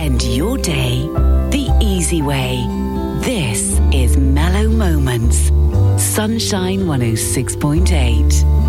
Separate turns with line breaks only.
End your day the easy way. This is Mellow Moments. Sunshine 106.8.